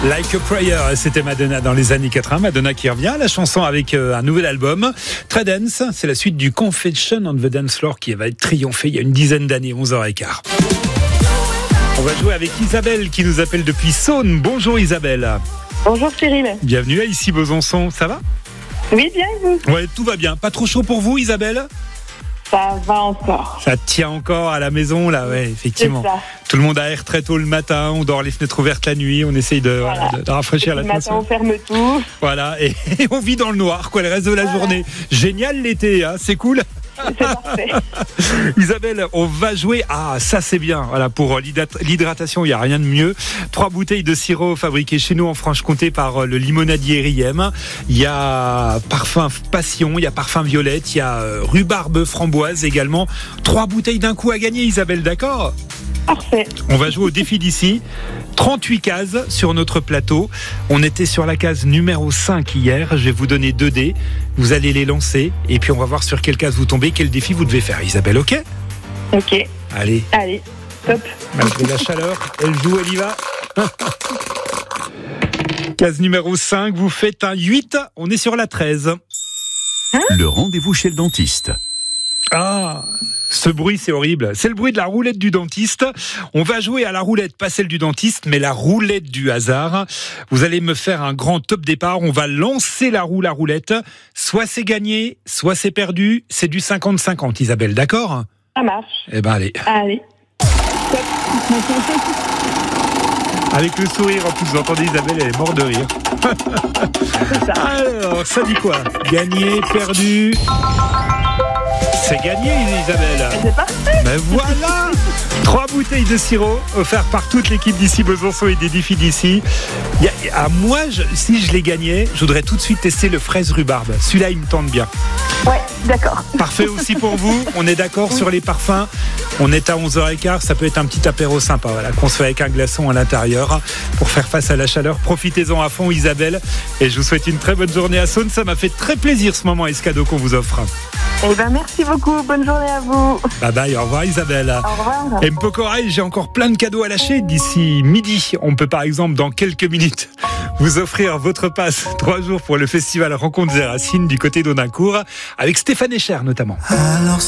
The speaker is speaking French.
Like a Prayer, c'était Madonna dans les années 80. Madonna qui revient, la chanson avec un nouvel album, très dance. C'est la suite du Confession on the Dance Floor qui va être triomphé il y a une dizaine d'années, 11h15. On va jouer avec Isabelle qui nous appelle depuis Saône. Bonjour Isabelle. Bonjour Cyril. Bienvenue à Ici Besançon, ça va ? Oui, bien et vous ? Ouais, tout va bien. Pas trop chaud pour vous Isabelle ? Ça va encore. Ça tient encore à la maison là, ouais, effectivement. C'est ça. Tout le monde aère très tôt le matin, on dort les fenêtres ouvertes la nuit, on essaye de rafraîchir l'atmosphère. Le matin, on ferme tout. Voilà, et on vit dans le noir, quoi, le reste de la journée. Génial l'été, hein, c'est cool. C'est parfait. Isabelle, on va jouer. Ah, ça c'est bien. Voilà, pour l'hydratation, il n'y a rien de mieux. 3 bouteilles de sirop fabriquées chez nous en Franche-Comté par le limonadier Riem. Il y a parfum passion, il y a parfum violette, il y a rhubarbe framboise également. 3 bouteilles d'un coup à gagner, Isabelle, d'accord ? Parfait. On va jouer au défi d'ici. 38 cases sur notre plateau. On était sur la case numéro 5 hier. Je vais vous donner 2 dés. Vous allez les lancer. Et puis on va voir sur quelle case vous tombez, quel défi vous devez faire. Isabelle, ok ? Ok. Allez, Top. malgré la chaleur, elle joue, elle y va. Case numéro 5, vous faites un 8. On est sur la 13. Le rendez-vous chez le dentiste. Ah, ce bruit, c'est horrible. C'est le bruit de la roulette du dentiste. On va jouer à la roulette, pas celle du dentiste, mais la roulette du hasard. Vous allez me faire un grand top départ. On va lancer la roulette. Soit c'est gagné, soit c'est perdu. C'est du 50-50, Isabelle, d'accord ? Ça marche. Eh ben, allez. Top. Avec le sourire, en plus, vous entendez Isabelle, elle est morte de rire. C'est ça. Alors, ça dit quoi ? Gagné, perdu. C'est gagné, Isabelle. C'est parfait. Ben voilà. 3 bouteilles de sirop offertes par toute l'équipe d'Ici Besançon et des défis d'ici. Moi, si je les gagnais, je voudrais tout de suite tester le fraise rhubarbe. Celui-là, il me tente bien. Ouais, d'accord. Parfait aussi pour vous. On est d'accord sur les parfums. On est à 11h15. Ça peut être un petit apéro sympa, voilà, qu'on se fait avec un glaçon à l'intérieur pour faire face à la chaleur. Profitez-en à fond, Isabelle. Et je vous souhaite une très bonne journée à Saône. Ça m'a fait très plaisir ce moment et ce cadeau qu'on vous offre. Eh ben, merci beaucoup. Bonne journée à vous. Bye bye. Au revoir, Isabelle. Au revoir. Et Mpokoraï, j'ai encore plein de cadeaux à lâcher d'ici midi. On peut par exemple dans quelques minutes vous offrir votre passe 3 jours pour le festival Rencontres des Racines du côté d'Audincourt avec Stéphane Echer notamment.